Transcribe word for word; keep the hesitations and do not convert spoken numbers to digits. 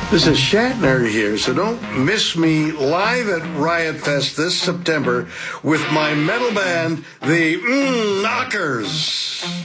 This is Shatner here, so don't miss me live at Riot Fest this September with my metal band, the Mm Knockers.